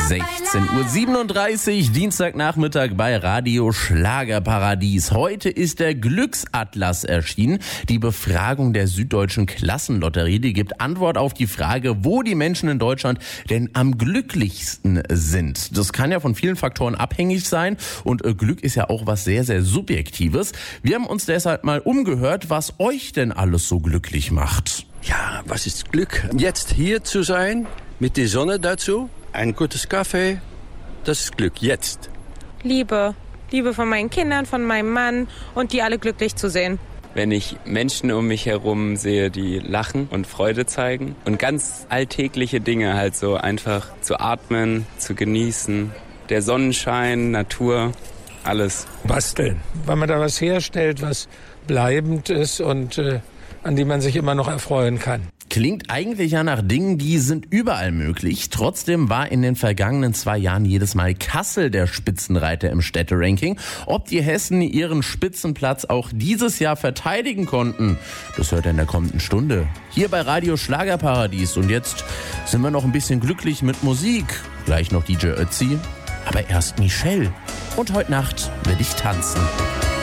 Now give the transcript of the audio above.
16:37 Uhr, Dienstagnachmittag bei Radio Schlagerparadies. Heute ist der Glücksatlas erschienen. Die Befragung der Süddeutschen Klassenlotterie, die gibt Antwort auf die Frage, wo die Menschen in Deutschland denn am glücklichsten sind. Das kann ja von vielen Faktoren abhängig sein und Glück ist ja auch was sehr, sehr Subjektives. Wir haben uns deshalb mal umgehört, was euch denn alles so glücklich macht. Ja, was ist Glück? Jetzt hier zu sein, mit der Sonne dazu, ein gutes Kaffee, das ist Glück, jetzt. Liebe von meinen Kindern, von meinem Mann und die alle glücklich zu sehen. Wenn ich Menschen um mich herum sehe, die lachen und Freude zeigen und ganz alltägliche Dinge halt so einfach zu atmen, zu genießen, der Sonnenschein, Natur, alles. Basteln, weil man da was herstellt, was bleibend ist und an die man sich immer noch erfreuen kann. Klingt eigentlich ja nach Dingen, die sind überall möglich. Trotzdem war in den vergangenen 2 Jahren jedes Mal Kassel der Spitzenreiter im Städteranking. Ob die Hessen ihren Spitzenplatz auch dieses Jahr verteidigen konnten, das hört ihr in der kommenden Stunde. Hier bei Radio Schlagerparadies. Und jetzt sind wir noch ein bisschen glücklich mit Musik. Gleich noch DJ Ötzi, aber erst Michelle. Und heute Nacht will ich tanzen.